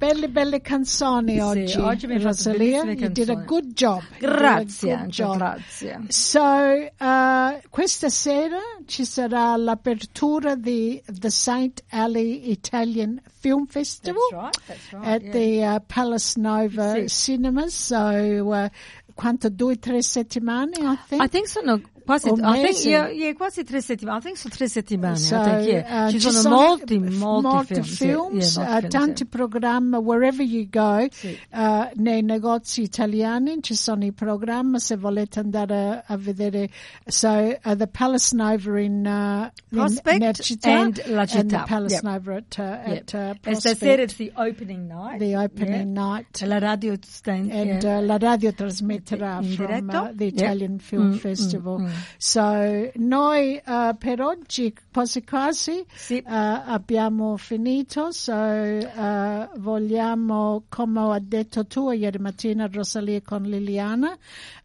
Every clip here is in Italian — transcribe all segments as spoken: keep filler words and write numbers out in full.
belle belle canzoni oggi. Sì, oggi mi hai fatto Rosalia, bellissime you did a canzoni. good job. You Grazie, did a good Angela, job. grazie. So, uh, questa sera ci sarà l'apertura di the Saint Ali Italian Film Festival That's right, that's right, at yeah. the uh, Palace Nova Sì. Cinemas. So, uh, quanto, due, tre settimane, I think? I think sono quasi, Un I think, mese. yeah, yeah, quasi tre settimane. I think sono tre settimane. So, I think, yeah. uh, Ci sono, sono molti, f- molti, molti film. sì, films, yeah, uh, molti film, tanti sì. programmi, wherever you go, Sì. uh, nei negozi italiani ci sono i programmi se volete andare a vedere. So, uh, the Palace Nova in, uh, Prospect in Nercita and La and Città. the Palace Yep. Nova at, uh, Yeah. at uh, And Prospect, stasera it's the opening night. the opening yeah. night. E la radio stand, And yeah. uh, la radio trasmetterà In from diretto? uh, the Yeah. Italian Film Mm, Festival. mm, mm. So, noi uh, per oggi quasi quasi Sì. uh, abbiamo finito. So, uh, vogliamo, come ho detto tu ieri mattina, Rosalia con Liliana,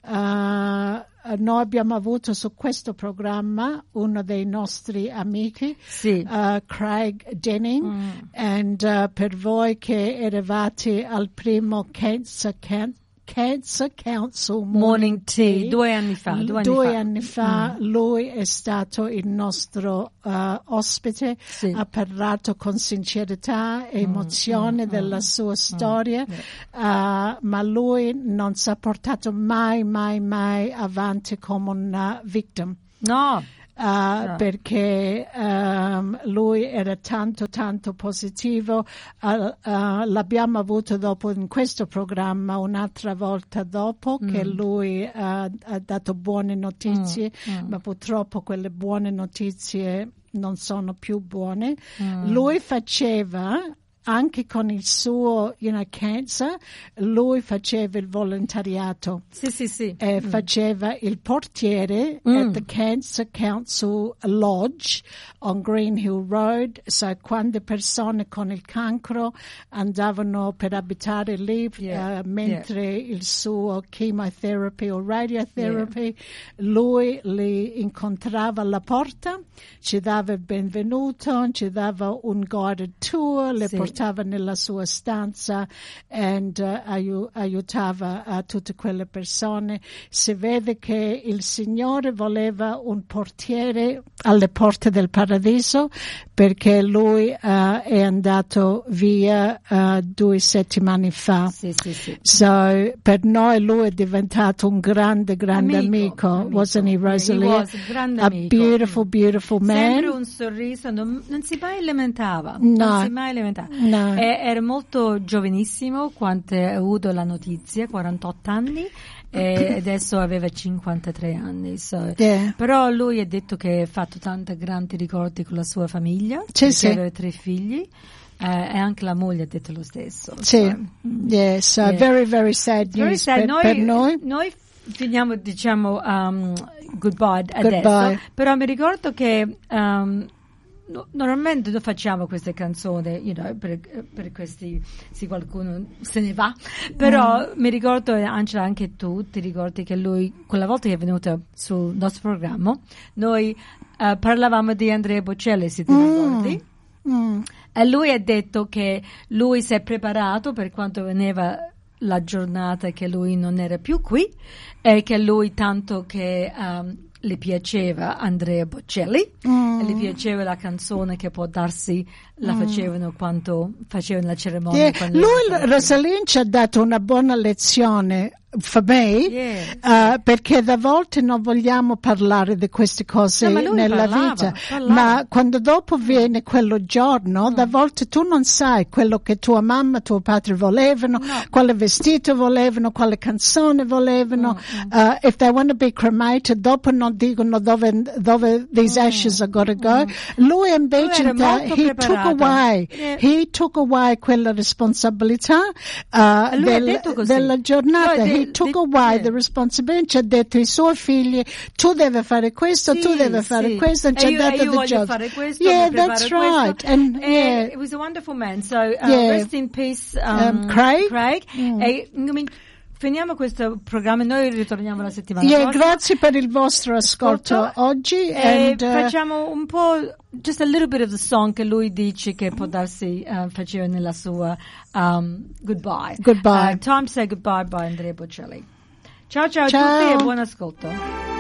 uh, noi abbiamo avuto su questo programma uno dei nostri amici, Sì. uh, Craig Denning, Mm. and uh, per voi che eravate al primo Cancer, Can- Cancer Council Morning, Morning Tea, due anni fa. Due anni Due fa. anni fa lui è stato il nostro uh, ospite, Sì. ha parlato con sincerità e emozione mm, della mm, sua storia, mm, uh, ma lui non si è portato mai, mai, mai avanti come una vittima. No. Uh, No. perché um, lui era tanto tanto positivo. Uh, uh, l'abbiamo avuto dopo in questo programma un'altra volta dopo Mm. che lui uh, ha dato buone notizie, Mm, mm. ma purtroppo quelle buone notizie non sono più buone. Mm. Lui faceva anche con il suo you know, cancer, lui faceva il volontariato. Sì, sì, sì. Eh, Mm. faceva il portiere Mm. at the Cancer Council Lodge on Green Hill Road. So, quando persone con il cancro andavano per abitare lì, Yeah, eh, mentre il suo chemotherapy o radiotherapy, lui li incontrava alla porta, ci dava il benvenuto, ci dava un guided tour, le Sì. portava nella sua stanza e uh, aiu- aiutava a tutte quelle persone. Si vede che il Signore voleva un portiere alle porte del paradiso perché lui uh, è andato via uh, due settimane fa. Sì, sì, sì. So, per noi lui è diventato un grande, grande amico, Amico, wasn't he, amico. Rosalia? He was a grande a amico. beautiful, beautiful man. Sempre un sorriso, non, non si mai lamentava. No. Non si mai lamentava. No. E- era molto giovanissimo quando ha avuto la notizia, quarantotto anni, e adesso aveva cinquantatré anni. So. Yeah. Però lui ha detto che ha fatto tanti grandi ricordi con la sua famiglia, Sì, perché sì. aveva tre figli, eh, e anche la moglie ha detto lo stesso. Sì, So, yeah, so Yeah. very, very sad Very news sad. per, Noi, per noi. noi finiamo, diciamo, um, goodbye adesso, Goodbye. però mi ricordo che um, no- normalmente noi facciamo queste canzoni, you know, per, per questi, se qualcuno se ne va, però mi ricordo, Angela, anche tu ti ricordi che lui, quella volta che è venuto sul nostro programma, noi uh, parlavamo di Andrea Bocelli, se ti ricordi? Mm. E lui ha detto che lui si è preparato per quanto veniva la giornata che lui non era più qui e che lui tanto che um, le piaceva Andrea Bocelli Mm. e le piaceva la canzone che può darsi la facevano quando facevano la cerimonia. Yeah, quando lui, era- Rosalind, ci ha dato una buona lezione per me, Yeah. uh, perché da volte non vogliamo parlare di queste cose No, ma lui nella parlava, vita, parlava. ma quando dopo viene quello giorno, da volte tu non sai quello che tua mamma, tuo padre volevano, quale vestito volevano, quale canzone volevano. Uh, if they want to be cremated, dopo non dicono dove, dove these ashes are going to go. Lui invece, Lui era da- molto he took preparato. away, Yeah. he took away quella responsabilità uh, lui ha del- detto così. della giornata. Lui ha He de- took de- away yeah. the responsibility, ci ha detto ai suoi figli, tu devi fare questo, Sì, tu devi fare sì. questo, E ci ha io, dato e io the voglio jobs. fare questo, Yeah, mi preparo that's questo. right. And, E yeah. it was a wonderful man. So uh, Yeah. rest in peace, um, Um, Craig. Craig. Mm. E, I mean, finiamo questo programma e noi ritorniamo la settimana Yeah, prossima. grazie per il vostro ascolto, Ascolto. oggi. E and, uh, facciamo un po', just a little bit of the song che lui dice che può darsi uh, faceva nella sua um, Goodbye. Goodbye. Uh, Time to Say Goodbye by Andrea Bocelli. Ciao ciao a Ciao. tutti e buon ascolto.